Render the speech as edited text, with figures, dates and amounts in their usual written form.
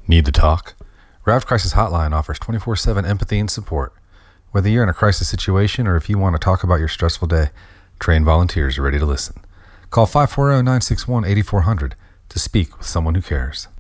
Need to talk? Rav Crisis Hotline offers 24/7 empathy and support. Whether you're in a crisis situation or if you want to talk about your stressful day, trained volunteers are ready to listen. Call 540-961-8400 to speak with someone who cares.